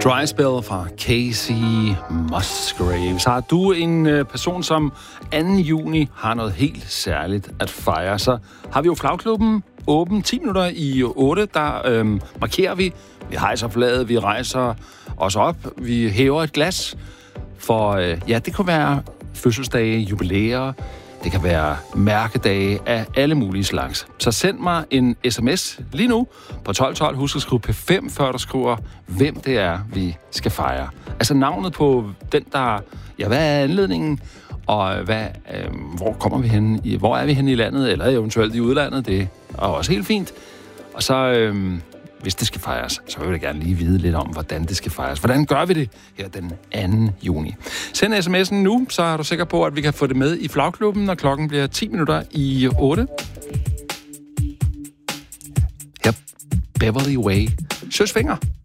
Dry Spell fra Casey Musgraves. Har du en person, som 2. juni har noget helt særligt at fejre, så har vi jo Flagklubben åben 10 minutter i 8. Der markerer vi. Vi hejser flaget, vi rejser os op, vi hæver et glas. For det kunne være fødselsdage, jubilæer, det kan være mærkedage af alle mulige slags. Så send mig en sms lige nu på 1212. Husk at skrive P5, før du skriver, hvem det er, vi skal fejre. Altså navnet på den, der... Ja, hvad er anledningen? Og hvor kommer vi hen? Hvor er vi henne i landet? Eller eventuelt i udlandet? Det er også helt fint. Og så... hvis det skal fejres, så vil jeg gerne lige vide lidt om, hvordan det skal fejres. Hvordan gør vi det her den 2. juni? Send sms'en nu, så er du sikker på, at vi kan få det med i Flagklubben, når klokken bliver 10 minutter i 8. Her Beverly Way. Søsfinger.